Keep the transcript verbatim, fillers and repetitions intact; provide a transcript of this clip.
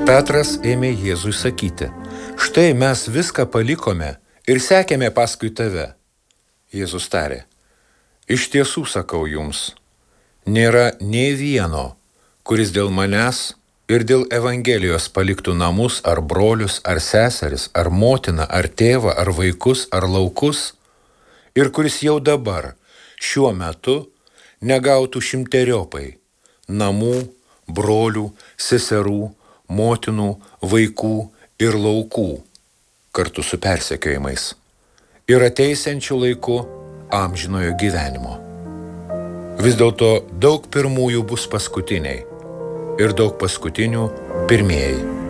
Petras ėmė Jėzui sakyti: štai mes viską palikome ir sekėme paskui tave. Jėzus tarė: iš tiesų sakau jums, nėra nė vieno, kuris dėl manęs ir dėl Evangelijos paliktų namus ar brolius, ar seseris, ar motiną, ar tėvą, ar vaikus, ar laukus, ir kuris jau dabar, šiuo metu, negautų šimteriopai namų, brolių, seserų, motinų, vaikų ir laukų, kartu su persekiojimais, ir ateisiančių laiku amžinojo gyvenimo. Vis dėlto daug pirmųjų bus paskutiniai ir daug paskutinių pirmieji.